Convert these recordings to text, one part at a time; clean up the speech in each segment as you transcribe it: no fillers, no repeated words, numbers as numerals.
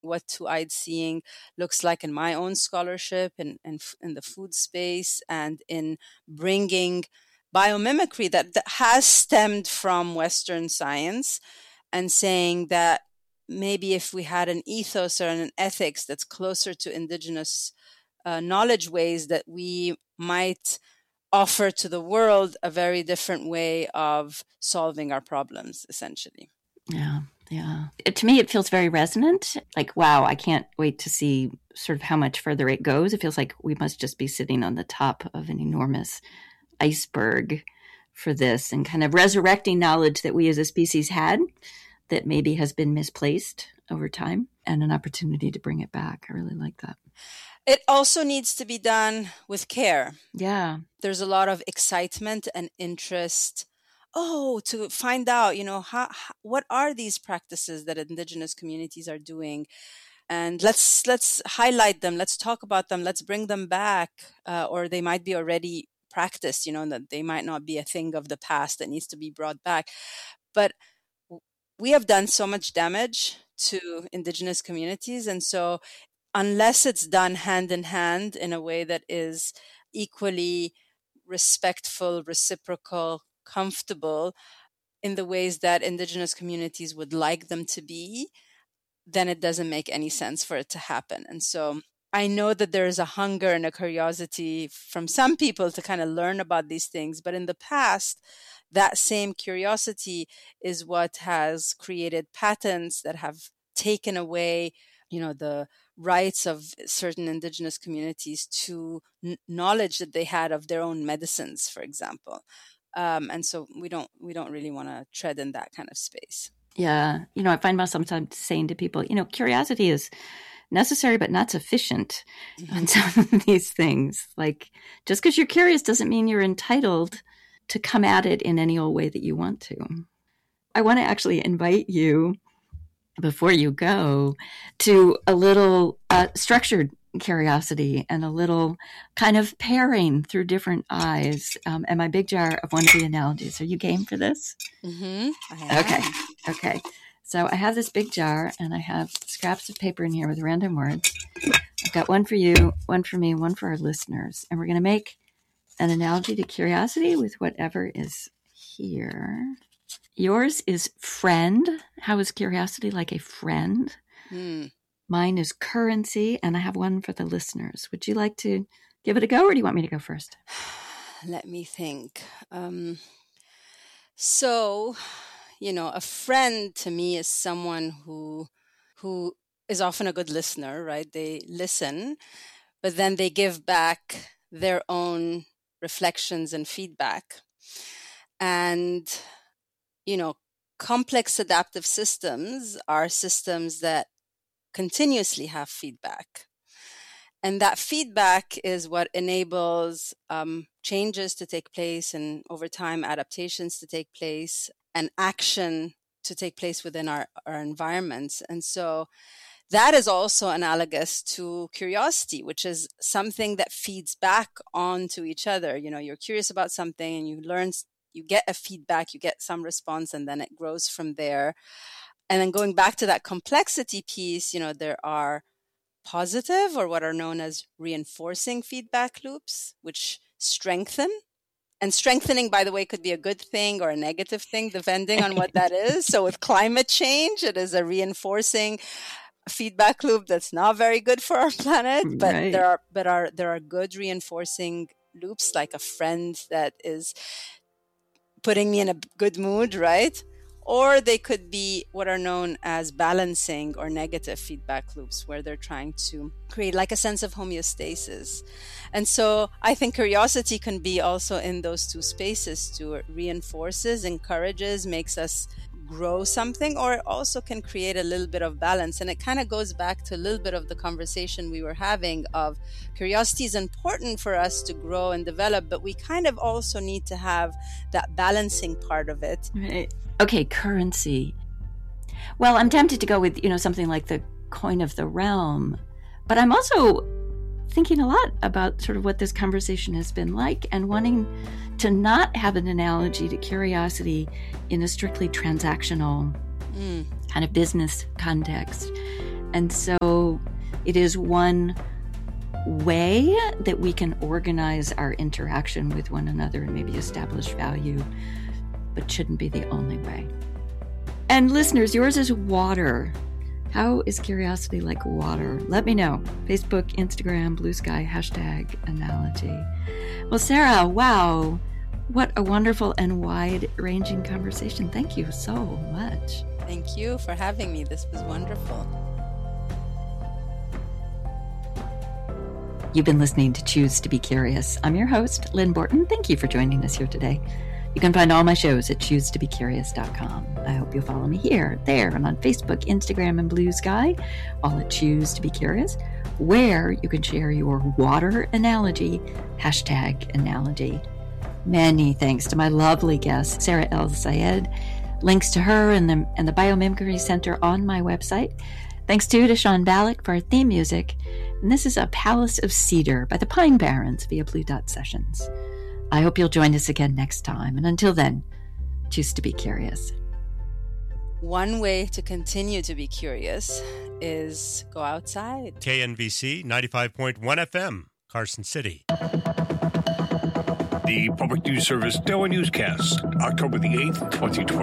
what two-eyed seeing looks like in my own scholarship and in the food space, and in bringing biomimicry that has stemmed from Western science, and saying that maybe if we had an ethos or an ethics that's closer to indigenous knowledge ways, that we might offer to the world a very different way of solving our problems, essentially. Yeah. To me, it feels very resonant. Like, wow, I can't wait to see sort of how much further it goes. It feels like we must just be sitting on the top of an enormous iceberg for this, and kind of resurrecting knowledge that we as a species had that maybe has been misplaced over time, and an opportunity to bring it back. I really like that. It also needs to be done with care. Yeah. There's a lot of excitement and interest to find out, what are these practices that indigenous communities are doing, and let's highlight them, let's talk about them, let's bring them back, or they might be already practiced, that they might not be a thing of the past that needs to be brought back. But we have done so much damage to indigenous communities, and so unless it's done hand in hand in a way that is equally respectful, reciprocal, comfortable in the ways that indigenous communities would like them to be, then it doesn't make any sense for it to happen. And so I know that there is a hunger and a curiosity from some people to kind of learn about these things, but in the past, that same curiosity is what has created patents that have taken away, the rights of certain indigenous communities to knowledge that they had of their own medicines, for example. And so we don't really want to tread in that kind of space. Yeah. I find myself sometimes saying to people, curiosity is necessary, but not sufficient on some of these things. Like, just because you're curious doesn't mean you're entitled to come at it in any old way that you want to. I want to actually invite you, before you go, to a little structured curiosity and a little kind of pairing through different eyes, and my big jar of one of the analogies. Are you game for this? Mm-hmm. Okay. So I have this big jar, and I have scraps of paper in here with random words. I've got one for you, one for me, one for our listeners, and we're going to make an analogy to curiosity with whatever is here. Yours is friend. How is curiosity like a friend? Mine is currency, and I have one for the listeners. Would you like to give it a go, or do you want me to go first? Let me think. So, a friend to me is someone who is often a good listener, right? They listen, but then they give back their own reflections and feedback. And, complex adaptive systems are systems that continuously have feedback. And that feedback is what enables changes to take place, and over time, adaptations to take place, and action to take place within our environments. And so that is also analogous to curiosity, which is something that feeds back onto each other. You're curious about something and you learn, you get a feedback, you get some response, and then it grows from there. And then going back to that complexity piece, there are positive, or what are known as reinforcing feedback loops, which strengthen. And strengthening, by the way, could be a good thing or a negative thing, depending on what that is. So with climate change, it is a reinforcing feedback loop that's not very good for our planet. But right. there are good reinforcing loops, like a friend that is putting me in a good mood, right? Or they could be what are known as balancing or negative feedback loops, where they're trying to create like a sense of homeostasis. And so I think curiosity can be also in those two spaces too. It reinforces, encourages, makes us grow something, or it also can create a little bit of balance. And it kind of goes back to a little bit of the conversation we were having of curiosity is important for us to grow and develop, but we kind of also need to have that balancing part of it. Right. Okay, currency. Well, I'm tempted to go with, something like the coin of the realm, but I'm also thinking a lot about sort of what this conversation has been like, and wanting to not have an analogy to curiosity in a strictly transactional kind of business context, And so it is one way that we can organize our interaction with one another and maybe establish value, but shouldn't be the only way. And listeners, yours is water. How is curiosity like water? Let me know. Facebook, Instagram, Blue Sky, #analogy. Well, Sarah, wow. What a wonderful and wide-ranging conversation. Thank you so much. Thank you for having me. This was wonderful. You've been listening to Choose to Be Curious. I'm your host, Lynn Borton. Thank you for joining us here today. You can find all my shows at choosetobecurious.com. I hope you'll follow me here, there, and on Facebook, Instagram, and Blue Sky, all at Choose to Be Curious, where you can share your water analogy, #analogy. Many thanks to my lovely guest, Sarah El-Sayed. Links to her and the Biomimicry Center on my website. Thanks too to Sean Ballack for our theme music. And this is A Palace of Cedar by the Pine Barrens via Blue Dot Sessions. I hope you'll join us again next time. And until then, choose to be curious. One way to continue to be curious is go outside. KNVC 95.1 FM, Carson City. The Public News Service Daily Newscast, October the 8th,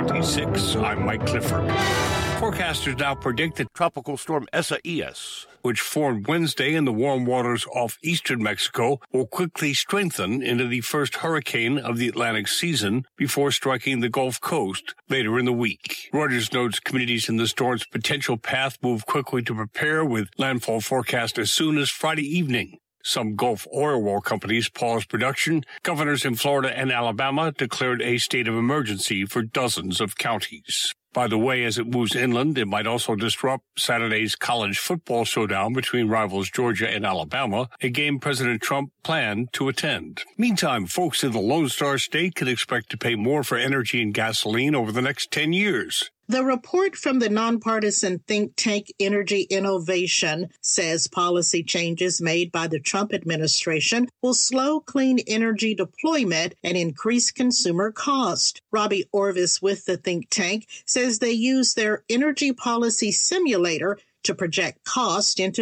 2026. I'm Mike Clifford. Forecasters now predict that Tropical Storm Isaias, which formed Wednesday in the warm waters off eastern Mexico, will quickly strengthen into the first hurricane of the Atlantic season before striking the Gulf Coast later in the week. Reuters notes communities in the storm's potential path move quickly to prepare, with landfall forecast as soon as Friday evening. Some Gulf oil well companies paused production. Governors in Florida and Alabama declared a state of emergency for dozens of counties. By the way, as it moves inland, it might also disrupt Saturday's college football showdown between rivals Georgia and Alabama, a game President Trump planned to attend. Meantime, folks in the Lone Star State can expect to pay more for energy and gasoline over the next 10 years. The report from the nonpartisan think tank Energy Innovation says policy changes made by the Trump administration will slow clean energy deployment and increase consumer cost. Robbie Orvis with the think tank says they use their energy policy simulator to project cost into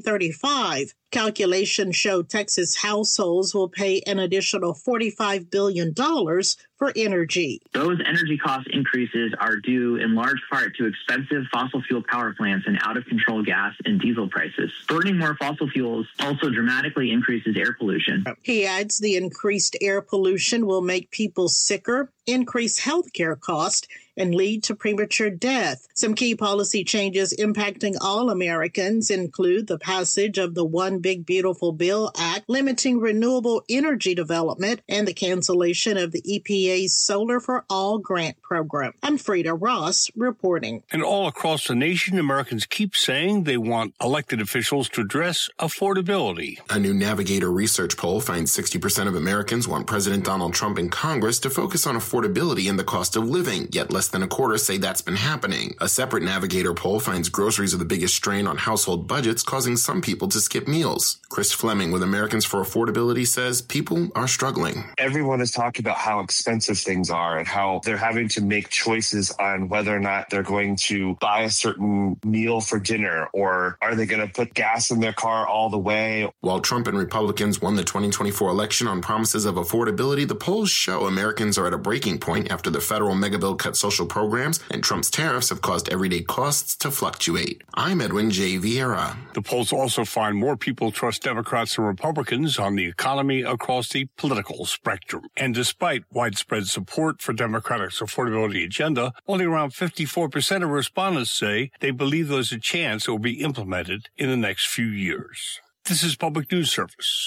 2035. Calculations show Texas households will pay an additional $45 billion for energy. Those energy cost increases are due in large part to expensive fossil fuel power plants and out-of-control gas and diesel prices. Burning more fossil fuels also dramatically increases air pollution. He adds the increased air pollution will make people sicker, increase healthcare costs, and lead to premature death. Some key policy changes impacting all Americans include the passage of the One Big Beautiful Bill Act, limiting renewable energy development, and the cancellation of the EPA's Solar for All grant program. I'm Frida Ross reporting. And all across the nation, Americans keep saying they want elected officials to address affordability. A new Navigator research poll finds 60% of Americans want President Donald Trump and Congress to focus on affordability and the cost of living, yet less than a quarter say that's been happening. A separate Navigator poll finds groceries are the biggest strain on household budgets, causing some people to skip meals. Chris Fleming with Americans for Affordability says people are struggling. Everyone is talking about how expensive things are and how they're having to make choices on whether or not they're going to buy a certain meal for dinner, or are they going to put gas in their car all the way. While Trump and Republicans won the 2024 election on promises of affordability, the polls show Americans are at a breaking point after the federal megabill cut social programs and Trump's tariffs have caused everyday costs to fluctuate. I'm Edwin J. Vieira. The polls also find more people trust Democrats and Republicans on the economy across the political spectrum. And despite widespread support for Democratic's affordability agenda, only around 54% of respondents say they believe there's a chance it will be implemented in the next few years. This is Public News Service.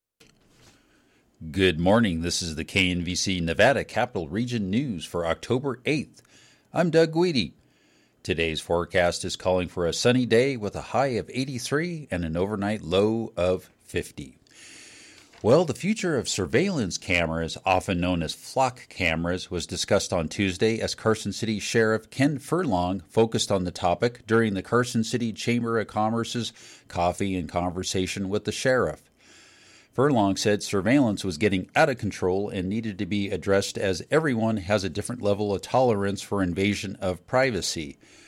Good morning. This is the KNVC Nevada Capital Region News for October 8th. I'm Doug Guidi. Today's forecast is calling for a sunny day with a high of 83 and an overnight low of 50. Well, the future of surveillance cameras, often known as flock cameras, was discussed on Tuesday as Carson City Sheriff Ken Furlong focused on the topic during the Carson City Chamber of Commerce's Coffee and Conversation with the Sheriff. Furlong said surveillance was getting out of control and needed to be addressed as everyone has a different level of tolerance for invasion of privacy.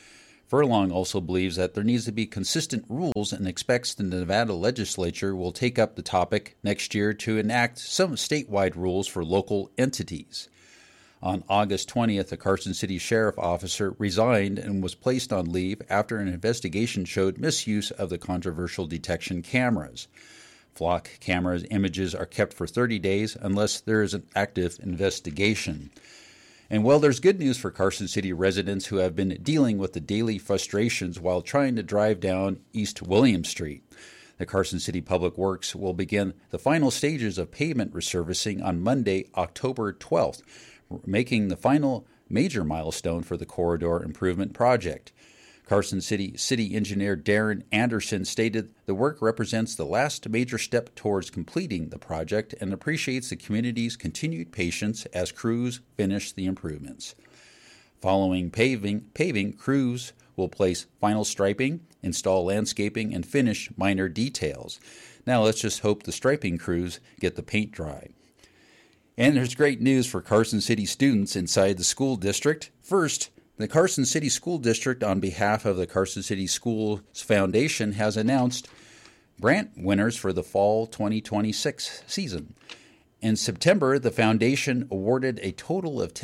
Furlong also believes that there needs to be consistent rules and expects the Nevada legislature will take up the topic next year to enact some statewide rules for local entities. On August 20th, a Carson City sheriff officer resigned and was placed on leave after an investigation showed misuse of the controversial detection cameras. Flock cameras images are kept for 30 days unless there is an active investigation. And while there's good news for Carson City residents who have been dealing with the daily frustrations while trying to drive down East William Street, the Carson City Public Works will begin the final stages of pavement resurfacing on Monday, October 12th, making the final major milestone for the corridor improvement project. Carson City Engineer Darren Anderson stated the work represents the last major step towards completing the project and appreciates the community's continued patience as crews finish the improvements. Following paving, crews will place final striping, install landscaping, and finish minor details. Now let's just hope the striping crews get the paint dry. And there's great news for Carson City students inside the school district. First, the Carson City School District, on behalf of the Carson City Schools Foundation, has announced grant winners for the fall 2026 season. In September, the foundation awarded a total of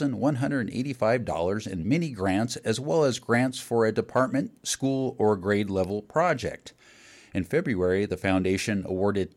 $10,185 in mini grants as well as grants for a department, school, or grade level project. In February, the foundation awarded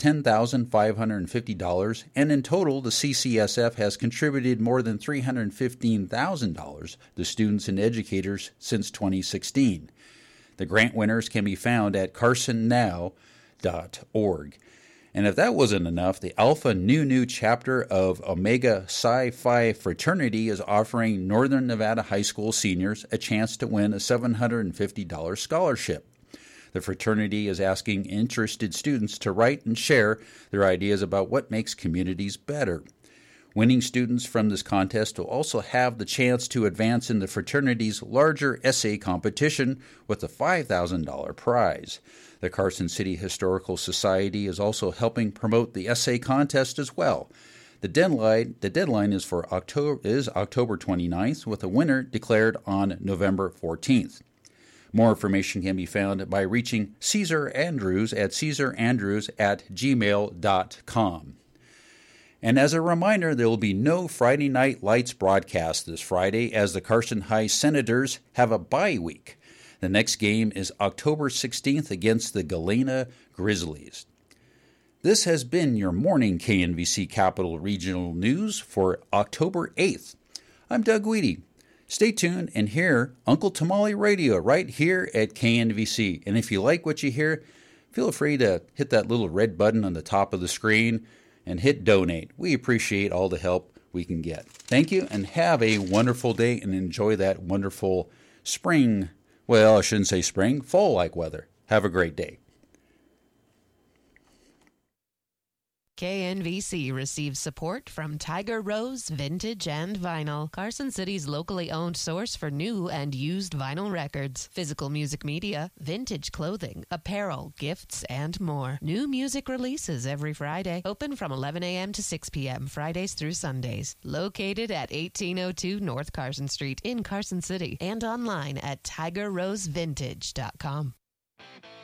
$10,550, and in total, the CCSF has contributed more than $315,000 to students and educators since 2016. The grant winners can be found at carsonnow.org. And if that wasn't enough, the Alpha Nu chapter of Omega Psi Phi fraternity is offering Northern Nevada high school seniors a chance to win a $750 scholarship. The fraternity is asking interested students to write and share their ideas about what makes communities better. Winning students from this contest will also have the chance to advance in the fraternity's larger essay competition with a $5,000 prize. The Carson City Historical Society is also helping promote the essay contest as well. The deadline is October 29th, with a winner declared on November 14th. More information can be found by reaching Caesar Andrews at caesarandrews@gmail.com. And as a reminder, there will be no Friday Night Lights broadcast this Friday as the Carson High Senators have a bye week. The next game is October 16th against the Galena Grizzlies. This has been your morning KNVC Capital Regional News for October 8th. I'm Doug Weedy. Stay tuned and hear Uncle Tamale Radio right here at KNVC. And if you like what you hear, feel free to hit that little red button on the top of the screen and hit donate. We appreciate all the help we can get. Thank you and have a wonderful day and enjoy that wonderful spring. Well, I shouldn't say spring, fall-like weather. Have a great day. KNVC receives support from Tiger Rose Vintage and Vinyl, Carson City's locally owned source for new and used vinyl records, physical music media, vintage clothing, apparel, gifts, and more. New music releases every Friday, open from 11 a.m. to 6 p.m. Fridays through Sundays. Located at 1802 North Carson Street in Carson City and online at tigerrosevintage.com.